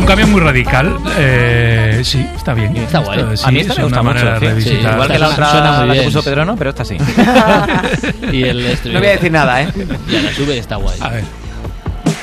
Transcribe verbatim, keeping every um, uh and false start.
un cambio muy radical. Eh, sí, está bien. Está guay. Esto, sí, a mí esta es me gusta una mucho. manera de Sí, revisitar. igual que la otra Suena muy la que bien. puso Pedro, no, pero esta sí. Y el No voy a decir nada, ¿eh? Y a la sube está guay. A ver.